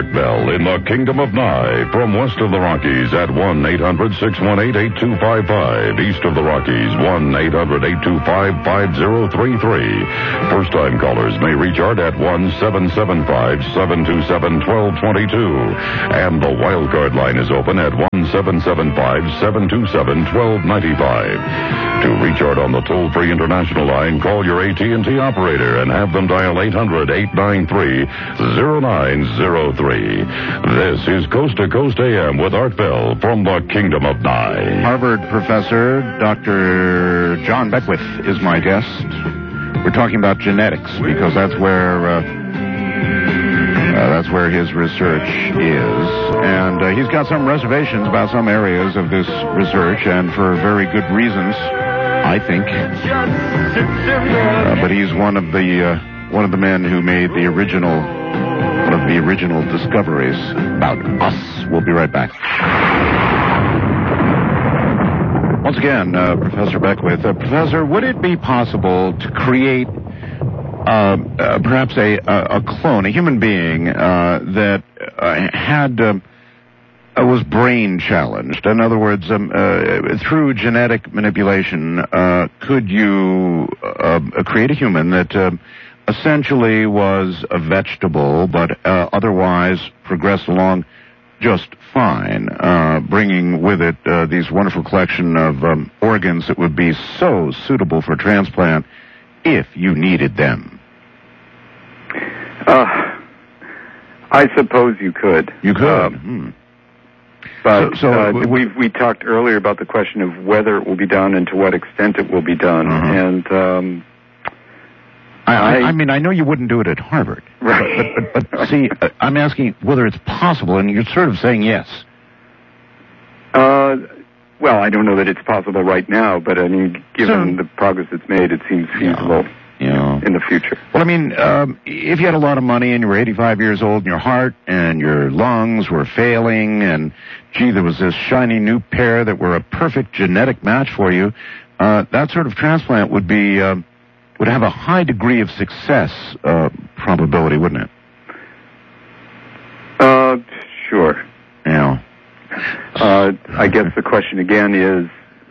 Art Bell in the Kingdom of Nye. From west of the Rockies at 1-800-618-8255. East of the Rockies, 1-800-825-5033. First-time callers may reach Art at 1-775-727-1222. And the wildcard line is open at 1-775-727-1295. To reach Art on the toll-free international line, call your AT&T operator and have them dial 800-893-0903. This is Coast to Coast AM with Art Bell from the Kingdom of Nye. Harvard professor Dr. John Beckwith is my guest. We're talking about genetics because that's where his research is, and he's got some reservations about some areas of this research, and for very good reasons, I think. But he's one of the men who made one of the original discoveries about us. We'll be right back. Once again, Professor Beckwith. Professor, would it be possible to create perhaps a clone, a human being that was brain challenged? In other words, through genetic manipulation, could you create a human that essentially was a vegetable, but otherwise progressed along just fine, bringing with it these wonderful collection of organs that would be so suitable for transplant if you needed them? I suppose you could. You could. But we talked earlier about the question of whether it will be done and to what extent it will be done. And I mean, I know you wouldn't do it at Harvard. Right. But see, I'm asking whether it's possible, and you're sort of saying yes. Well, I don't know that it's possible right now, but I mean, given the progress it's made, it seems feasible in the future. Well, I mean, if you had a lot of money and you were 85 years old and your heart and your lungs were failing and, gee, there was this shiny new pair that were a perfect genetic match for you, that sort of transplant would be would have a high degree of success probability, wouldn't it? Sure. Yeah. I guess the question again is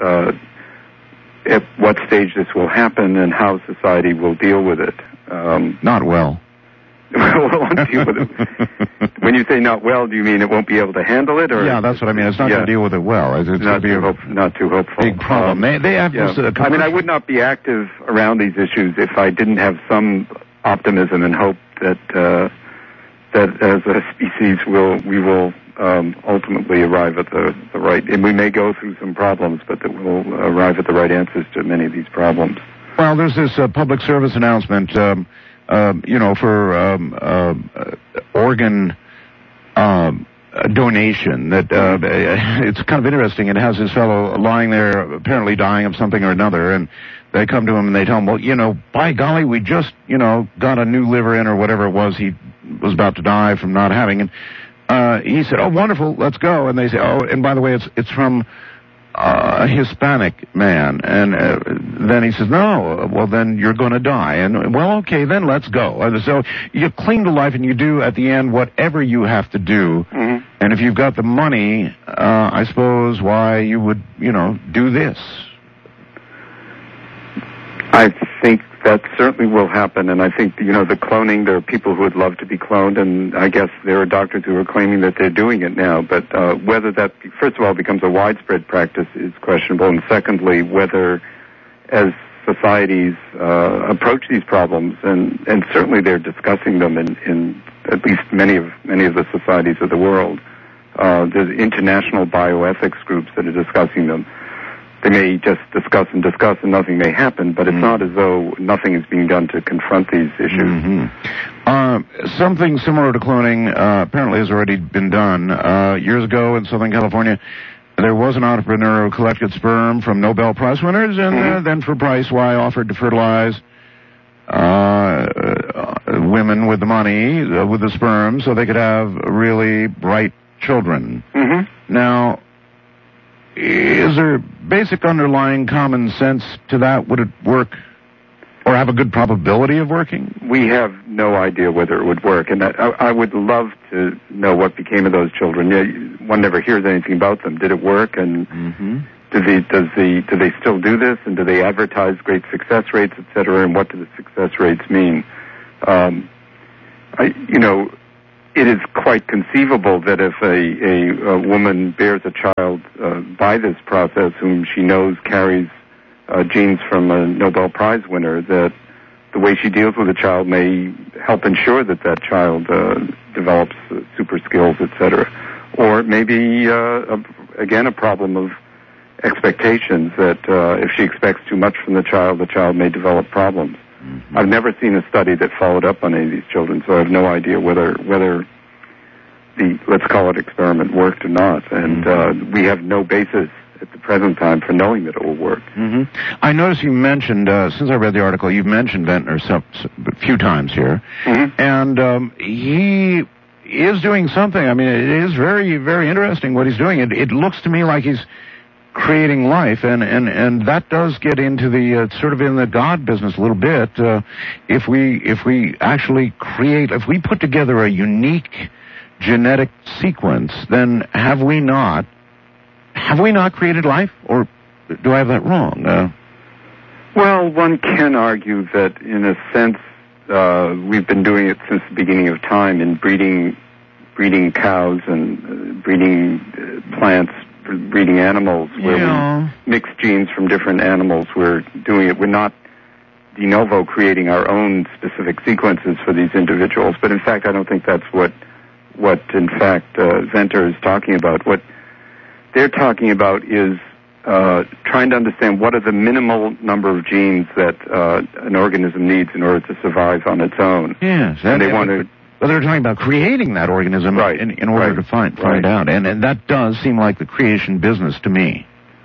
at what stage this will happen and how society will deal with it. Not well. Won't deal with it. When you say not well, do you mean it won't be able to handle it? Or yeah, that's what I mean. It's not going to deal with it well. It's going to be not too hopeful. Big problem. They have this, I mean, I would not be active around these issues if I didn't have some optimism and hope that as a species we will ultimately arrive at the right, and we may go through some problems, but that we'll arrive at the right answers to many of these problems. Well, there's this public service announcement, for organ donation that it's kind of interesting. It has this fellow lying there apparently dying of something or another, and they come to him and they tell him, well, by golly, we just, got a new liver in or whatever it was he was about to die from not having. And he said, oh, wonderful, let's go. And they say, oh, and by the way, it's from a Hispanic man. And then he says, no, well, then you're going to die. And, well, okay, then let's go. And so you cling to life and you do at the end whatever you have to do. Mm-hmm. And if you've got the money, I suppose why you would, do this. I think that certainly will happen, and I think, the cloning, there are people who would love to be cloned, and I guess there are doctors who are claiming that they're doing it now, but whether that, first of all, becomes a widespread practice is questionable, and secondly, whether as societies approach these problems, and certainly they're discussing them in at least many of the societies of the world. There's international bioethics groups that are discussing them. They may just discuss and nothing may happen, but it's not as though nothing is being done to confront these issues. Mm-hmm. Something similar to cloning apparently has already been done. Years ago in Southern California, there was an entrepreneur who collected sperm from Nobel Prize winners, and then for a price, offered to fertilize women with the money, with the sperm, so they could have really bright children. Mm-hmm. Now, is there basic underlying common sense to that? Would it work? or have a good probability of working? We have no idea whether it would work, and I would love to know what became of those children. One never hears anything about them. Did it work? And do they still do this? And do they advertise great success rates, et cetera? And what do the success rates mean? It is quite conceivable that if a woman bears a child by this process whom she knows carries genes from a Nobel Prize winner, that the way she deals with the child may help ensure that that child develops super skills, etc. Or maybe, again, a problem of expectations, that if she expects too much from the child may develop problems. Mm-hmm. I've never seen a study that followed up on any of these children, so I have no idea whether the, let's call it, experiment worked or not. And we have no basis at the present time for knowing that it will work. Mm-hmm. I noticed you mentioned, since I read the article, you've mentioned Ventnor a few times here. Mm-hmm. And he is doing something. I mean, it is very, very interesting what he's doing. It looks to me like he's creating life, and that does get into the sort of in the God business a little bit. If we actually if we put together a unique genetic sequence, then have we not created life, or do I have that wrong? Well, one can argue that in a sense we've been doing it since the beginning of time in breeding cows and breeding plants, breeding animals, where we mix genes from different animals. We're doing it. We're not de novo creating our own specific sequences for these individuals. But in fact, I don't think that's what in fact Ventnor is talking about. What they're talking about is trying to understand what are the minimal number of genes that an organism needs in order to survive on its own. Yes, and they want to. Well, they're talking about creating that organism in order to find out, and that does seem like the creation business to me.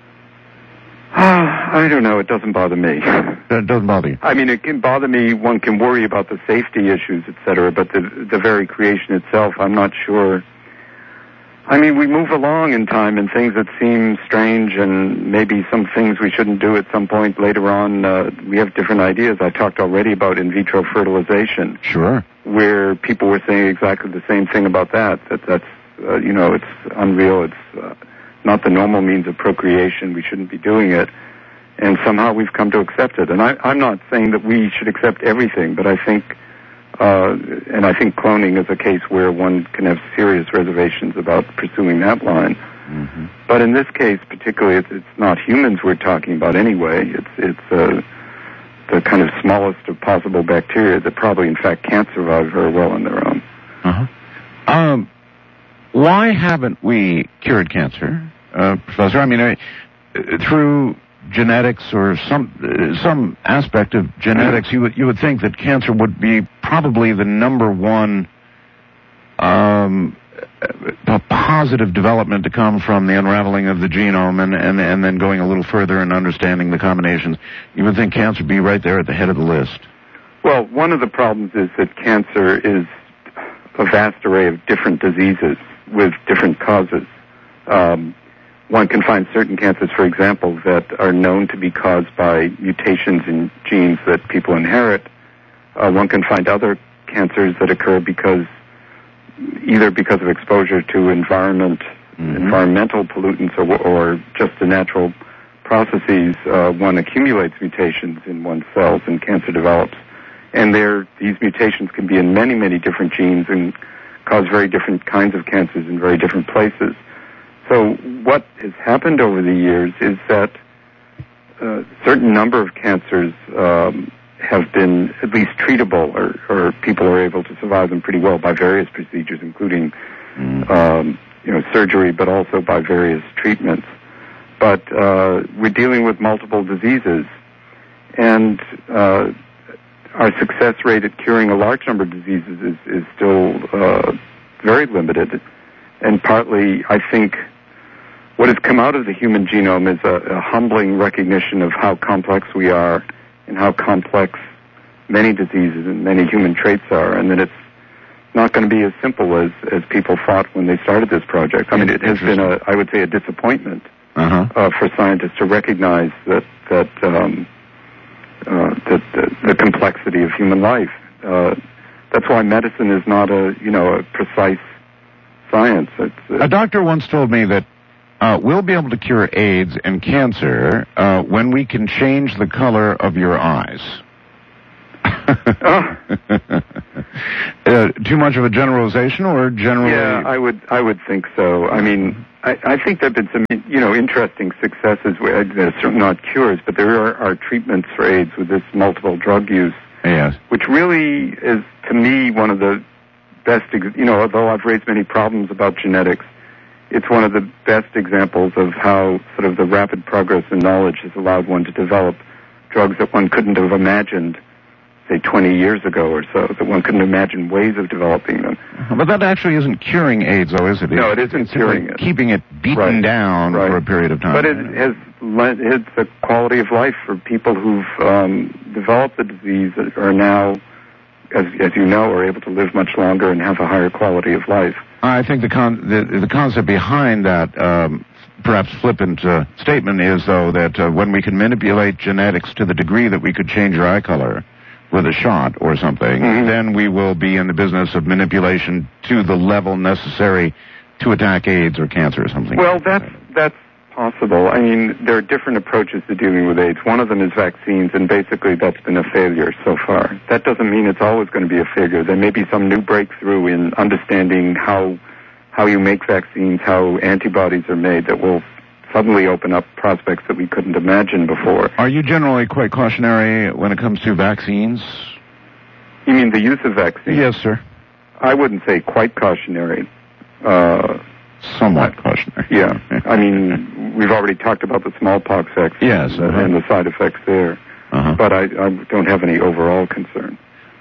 I don't know. It doesn't bother me. It doesn't bother you? I mean, it can bother me. One can worry about the safety issues, etc., but the very creation itself, I'm not sure. I mean, we move along in time, and things that seem strange and maybe some things we shouldn't do at some point later on, we have different ideas. I talked already about in vitro fertilization. Sure. Where people were saying exactly the same thing about that's it's unreal. It's not the normal means of procreation. We shouldn't be doing it. And somehow we've come to accept it. And I'm not saying that we should accept everything, but I think cloning is a case where one can have serious reservations about pursuing that line. Mm-hmm. But in this case, particularly, it's not humans we're talking about anyway. It's the kind of smallest of possible bacteria that probably, in fact, can't survive very well on their own. Uh-huh. Why haven't we cured cancer, Professor? I mean, through genetics or some aspect of genetics, you would think that cancer would be probably the number one positive development to come from the unraveling of the genome and then going a little further and understanding the combinations. You would think cancer would be right there at the head of the list. Well, one of the problems is that cancer is a vast array of different diseases with different causes. One can find certain cancers, for example, that are known to be caused by mutations in genes that people inherit. One can find other cancers that occur either because of exposure to environmental pollutants or just the natural processes. One accumulates mutations in one's cells and cancer develops. And these mutations can be in many, many different genes and cause very different kinds of cancers in very different places. So what has happened over the years is that a certain number of cancers have been at least treatable, or people are able to survive them pretty well by various procedures, including surgery, but also by various treatments. But we're dealing with multiple diseases, and our success rate at curing a large number of diseases is still very limited. And partly, I think, what has come out of the human genome is a humbling recognition of how complex we are and how complex many diseases and many human traits are, and that it's not going to be as simple as people thought when they started this project. I mean, it has been, I would say, a disappointment for scientists to recognize that the complexity of human life. That's why medicine is not a precise science. A doctor once told me that we'll be able to cure AIDS and cancer when we can change the color of your eyes. Too much of a generalization, or generally? Yeah, I would think so. I mean, I think there have been some interesting successes. They're certainly not cures, but there are treatments for AIDS with this multiple drug use. Yes. Which really is, to me, one of the best. Although I've raised many problems about genetics, it's one of the best examples of how sort of the rapid progress in knowledge has allowed one to develop drugs that one couldn't have imagined, say, 20 years ago or so, that one couldn't imagine ways of developing them. But that actually isn't curing AIDS, though, is it? No, it isn't curing it. Keeping it beaten down for a period of time. But it has led the quality of life for people who've developed the disease that are now, as you know, are able to live much longer and have a higher quality of life. I think the concept behind that perhaps flippant statement is, though, that when we can manipulate genetics to the degree that we could change your eye color with a shot or something, then we will be in the business of manipulation to the level necessary to attack AIDS or cancer or something. Well, that's possible. I mean, there are different approaches to dealing with AIDS. One of them is vaccines, and basically that's been a failure so far. That doesn't mean it's always going to be a failure. There may be some new breakthrough in understanding how you make vaccines, how antibodies are made, that will suddenly open up prospects that we couldn't imagine before. Are you generally quite cautionary when it comes to vaccines? You mean the use of vaccines? Yes, sir. I wouldn't say quite cautionary. Somewhat cautionary. Yeah. I mean, we've already talked about the smallpox vaccine and the side effects there. But I don't have any overall concern.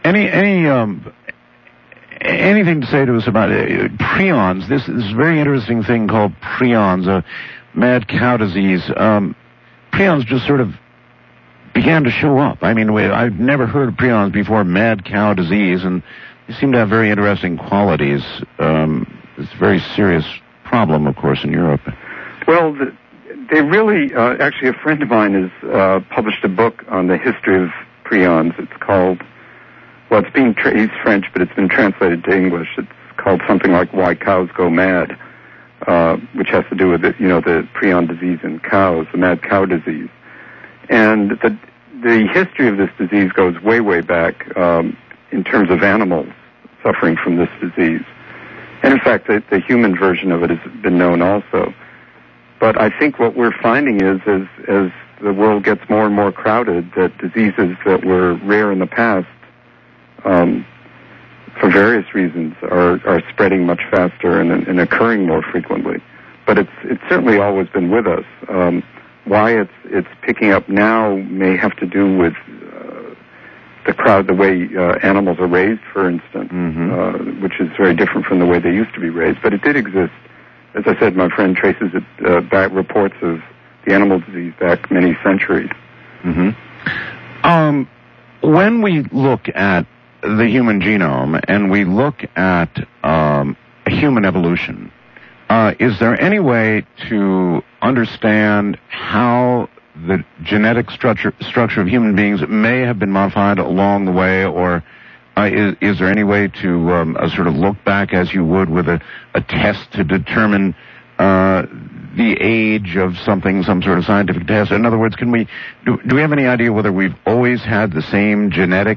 Anything to say to us about prions? This very interesting thing called prions, mad cow disease. Prions just sort of began to show up. I mean, I've never heard of prions before, mad cow disease, and they seem to have very interesting qualities. It's a very serious problem, of course, in Europe. Well, they really, actually, a friend of mine has published a book on the history of prions. It's called, well, he's French, but it's been translated to English. It's called something like Why Cows Go Mad, which has to do with the prion disease in cows, the mad cow disease. And the history of this disease goes way, way back in terms of animals suffering from this disease. And in fact, the human version of it has been known also. But I think what we're finding is, as the world gets more and more crowded, that diseases that were rare in the past, for various reasons, are spreading much faster and occurring more frequently. But it's certainly always been with us. Why it's picking up now may have to do with the way animals are raised, for instance, which is very different from the way they used to be raised. But it did exist. As I said, my friend traces it back, reports of the animal disease back many centuries. When we look at the human genome and we look at human evolution, is there any way to understand how the genetic structure of human beings may have been modified along the way, or is there any way to sort of look back as you would with a test to determine the age of something, some sort of scientific test? In other words, do we have any idea whether we've always had the same genetic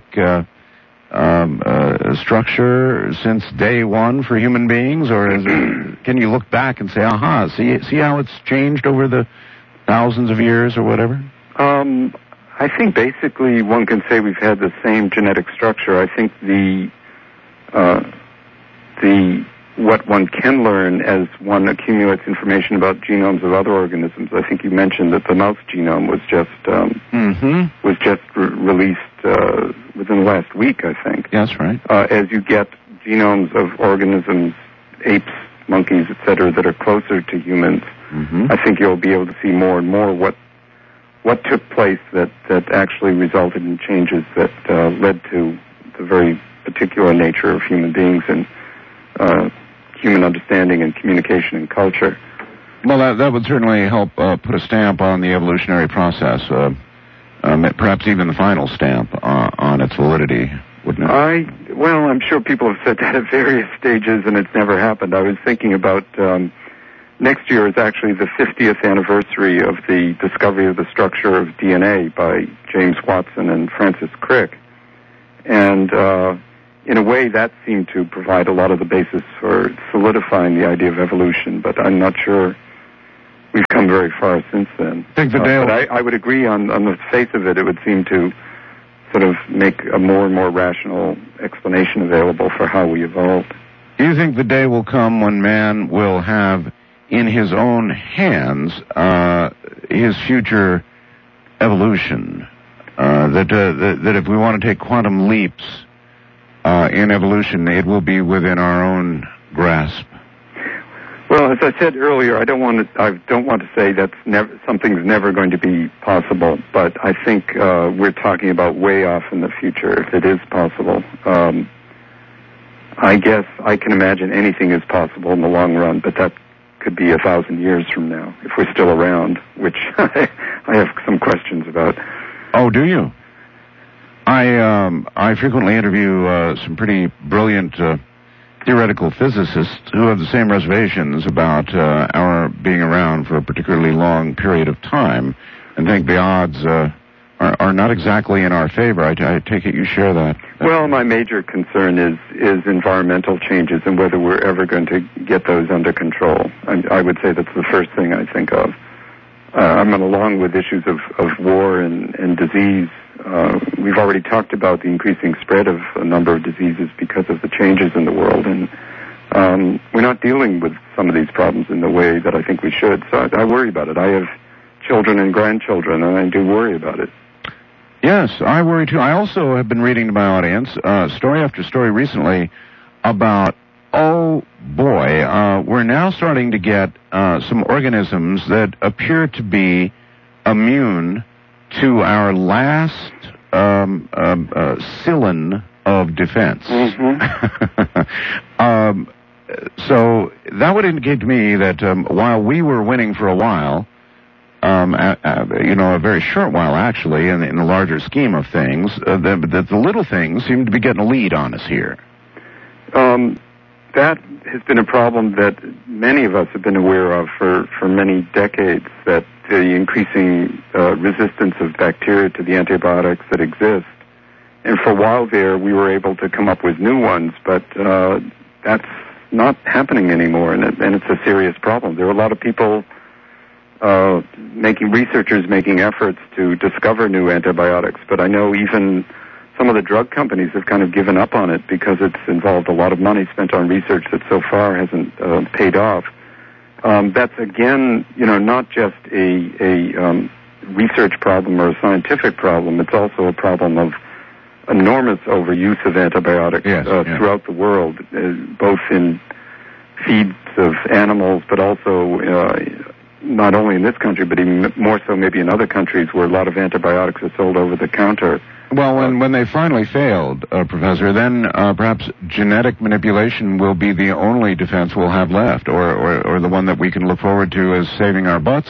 structure since day one for human beings, or can you look back and say, aha, see how it's changed over the thousands of years or whatever? I think basically one can say we've had the same genetic structure. I think what one can learn as one accumulates information about genomes of other organisms. I think you mentioned that the mouse genome was just released within the last week, I think. That's right. As you get genomes of organisms, apes, monkeys, etc., that are closer to humans, I think you'll be able to see more and more what took place that actually resulted in changes that led to the very particular nature of human beings and human understanding and communication and culture. Well, that would certainly help put a stamp on the evolutionary process, perhaps even the final stamp on its validity, wouldn't it? Well, I'm sure people have said that at various stages, and it's never happened. I was thinking about next year is actually the 50th anniversary of the discovery of the structure of DNA by James Watson and Francis Crick. And in a way, that seemed to provide a lot of the basis for solidifying the idea of evolution, but I'm not sure we've come very far since then. But I would agree on the face of it, it would seem to sort of make a more and more rational explanation available for how we evolved. Do you think the day will come when man will have in his own hands his future evolution? That if we want to take quantum leaps in evolution, it will be within our own grasp? Well, as I said earlier, I don't want to say that something's never going to be possible, but I think we're talking about way off in the future if it is possible. I guess I can imagine anything is possible in the long run, but that could be 1,000 years from now if we're still around, which I have some questions about. Oh, do you? I frequently interview some pretty brilliant theoretical physicists who have the same reservations about our being around for a particularly long period of time, and think the odds are not exactly in our favor. I take it you share that. Well, my major concern is environmental changes and whether we're ever going to get those under control. I would say that's the first thing I think of. Along with issues of war and disease. We've already talked about the increasing spread of a number of diseases because of the changes in the world, and we're not dealing with some of these problems in the way that I think we should. So I worry about it. I have children and grandchildren, and I do worry about it. Yes, I worry too. I also have been reading to my audience story after story recently about, oh boy, we're now starting to get some organisms that appear to be immune to our last cylinder of defense. Mm-hmm. So that would indicate to me that while we were winning for a while, a very short while actually, in the larger scheme of things, the little things seem to be getting a lead on us here. That has been a problem that many of us have been aware of for many decades, that the increasing resistance of bacteria to the antibiotics that exist. And for a while there, we were able to come up with new ones, but that's not happening anymore, and it's a serious problem. There are a lot of people researchers making efforts to discover new antibiotics, but I know even some of the drug companies have kind of given up on it because it's involved a lot of money spent on research that so far hasn't paid off. That's again, not just a research problem or a scientific problem. It's also a problem of enormous overuse of antibiotics throughout the world, both in feeds of animals, but also not only in this country, but even more so maybe in other countries where a lot of antibiotics are sold over the counter. Well, when they finally failed, Professor, then perhaps genetic manipulation will be the only defense we'll have left, or the one that we can look forward to as saving our butts?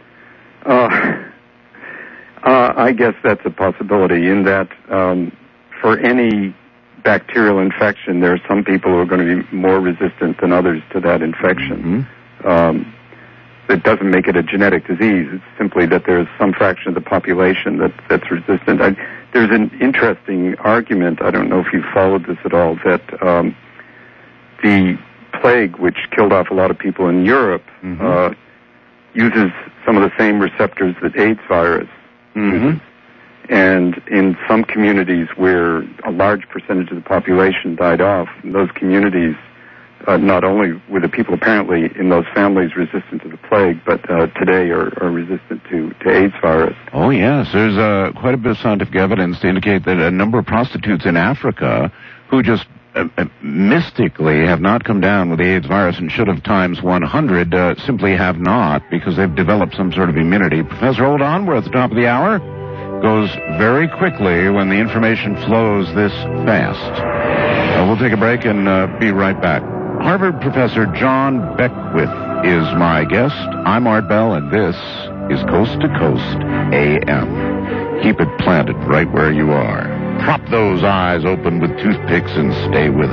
I guess that's a possibility in that for any bacterial infection, there are some people who are going to be more resistant than others to that infection. Mm-hmm. It doesn't make it a genetic disease. It's simply that there's some fraction of the population that's resistant. There's an interesting argument, I don't know if you've followed this at all, that the plague, which killed off a lot of people in Europe, uses some of the same receptors that AIDS virus uses. And in some communities where a large percentage of the population died off, those communities, not only were the people apparently in those families resistant to the plague, but today are resistant to AIDS virus. Oh, yes. There's quite a bit of scientific evidence to indicate that a number of prostitutes in Africa who just mystically have not come down with the AIDS virus and should have times 100 simply have not because they've developed some sort of immunity. Professor, hold on. We're at the top of the hour. Goes very quickly when the information flows this fast. We'll take a break and be right back. Harvard professor John Beckwith is my guest. I'm Art Bell, and this is Coast to Coast AM. Keep it planted right where you are. prop those eyes open with toothpicks and stay with